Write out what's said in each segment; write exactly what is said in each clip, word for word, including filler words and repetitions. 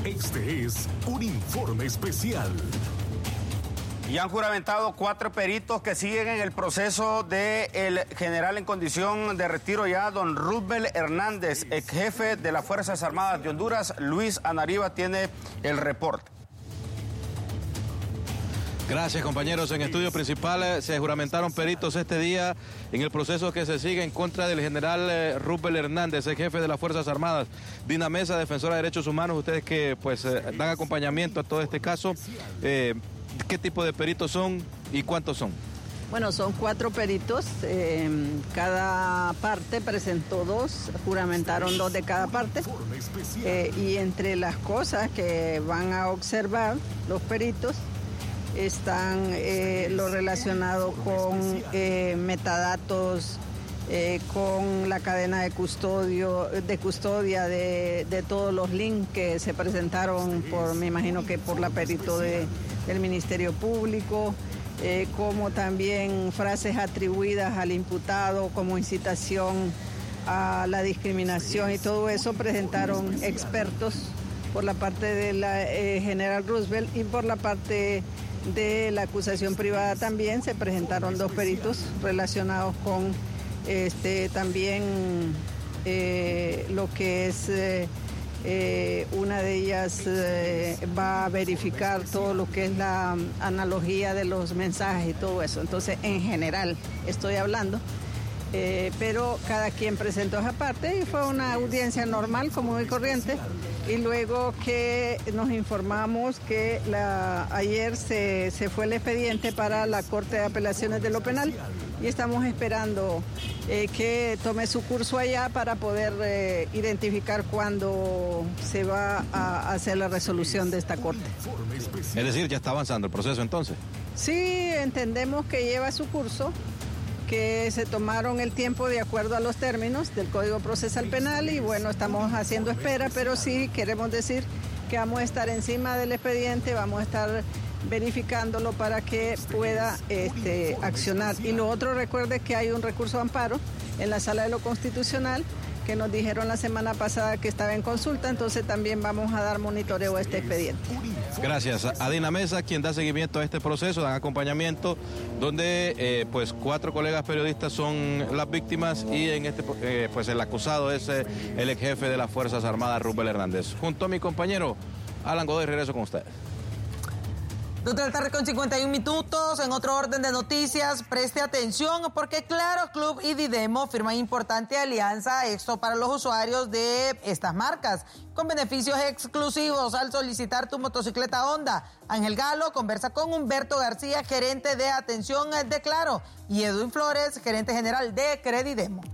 Este es un informe especial. Y han juramentado cuatro peritos que siguen en el proceso del general en condición de retiro ya, don Rubel Hernández, ex jefe de las Fuerzas Armadas de Honduras. Luis Anariba tiene el reporte. Gracias, compañeros. En estudio principal se juramentaron peritos este día en el proceso que se sigue en contra del general eh, Rubel Hernández, el jefe de las Fuerzas Armadas. Dina Mesa, defensora de derechos humanos, ustedes que pues eh, dan acompañamiento a todo este caso, eh, ¿qué tipo de peritos son y cuántos son? Bueno, son cuatro peritos, eh, cada parte presentó dos, juramentaron dos de cada parte, eh, y entre las cosas que van a observar los peritos están eh, lo relacionado con eh, metadatos, eh, con la cadena de custodio, de custodia de, de todos los links que se presentaron por, me imagino que por la perito de, del Ministerio Público, eh, como también frases atribuidas al imputado como incitación a la discriminación, y todo eso presentaron expertos por la parte de la eh, general Roosevelt, y por la parte de la acusación privada también se presentaron dos peritos relacionados con este también eh, lo que es eh, eh, una de ellas eh, va a verificar todo lo que es la analogía de los mensajes y todo eso. Entonces, en general estoy hablando, eh, pero cada quien presentó esa parte y fue una audiencia normal, común y corriente. Y luego que nos informamos que la, ayer se, se fue el expediente para la Corte de Apelaciones de lo Penal y estamos esperando eh, que tome su curso allá para poder eh, identificar cuándo se va a hacer la resolución de esta Corte. Es decir, ya está avanzando el proceso entonces. Sí, entendemos que lleva su curso, que se tomaron el tiempo de acuerdo a los términos del Código Procesal Penal, y bueno, estamos haciendo espera, pero sí queremos decir que vamos a estar encima del expediente, vamos a estar verificándolo para que pueda este, accionar. Y lo otro, recuerde que hay un recurso de amparo en la Sala de lo Constitucional, que nos dijeron la semana pasada que estaba en consulta, entonces también vamos a dar monitoreo a este expediente. Gracias a Dina Mesa, quien da seguimiento a este proceso, dan acompañamiento, donde eh, pues cuatro colegas periodistas son las víctimas y en este eh, pues el acusado es eh, el ex jefe de las Fuerzas Armadas, Rubel Hernández. Junto a mi compañero Alan Godoy, regreso con ustedes. dos de la tarde con cincuenta y un minutos. En otro orden de noticias, preste atención porque Claro Club y Didemo firman importante alianza, esto para los usuarios de estas marcas, con beneficios exclusivos al solicitar tu motocicleta Honda. Ángel Galo conversa con Humberto García, gerente de atención de Claro, y Edwin Flores, gerente general de Credidemo.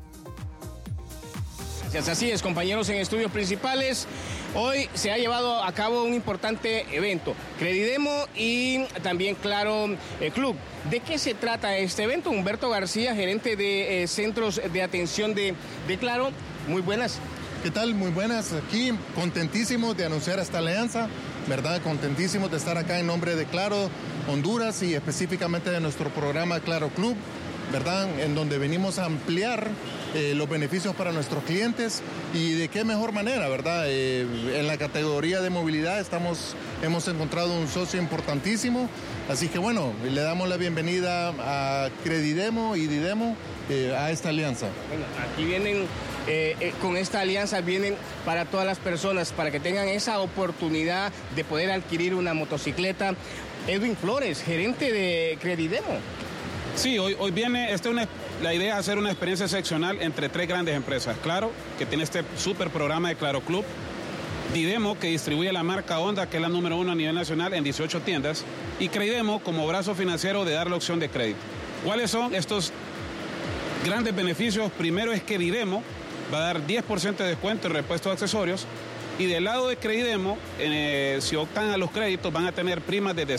Así es, compañeros, en estudios principales, hoy se ha llevado a cabo un importante evento, Credidemo y también Claro eh, Club. ¿De qué se trata este evento? Humberto García, gerente de eh, centros de atención de, de Claro. Muy buenas. ¿Qué tal? Muy buenas. Aquí contentísimos de anunciar esta alianza, ¿verdad? Contentísimos de estar acá en nombre de Claro Honduras y específicamente de nuestro programa Claro Club, ¿verdad? En donde venimos a ampliar eh, los beneficios para nuestros clientes, y de qué mejor manera, ¿verdad? Eh, en la categoría de movilidad estamos, hemos encontrado un socio importantísimo, así que bueno, le damos la bienvenida a Credidemo y Didemo eh, a esta alianza. Bueno, aquí vienen, eh, eh, con esta alianza vienen para todas las personas, para que tengan esa oportunidad de poder adquirir una motocicleta. Edwin Flores, gerente de Credidemo. Sí, hoy, hoy viene, esta una, la idea es hacer una experiencia excepcional entre tres grandes empresas. Claro, que tiene este súper programa de Claro Club. Didemo, que distribuye la marca Honda, que es la número uno a nivel nacional en dieciocho tiendas. Y Credidemo como brazo financiero de dar la opción de crédito. ¿Cuáles son estos grandes beneficios? Primero es que Didemo va a dar diez por ciento de descuento en repuestos de accesorios. Y del lado de Credidemo, eh, si optan a los créditos, van a tener primas desde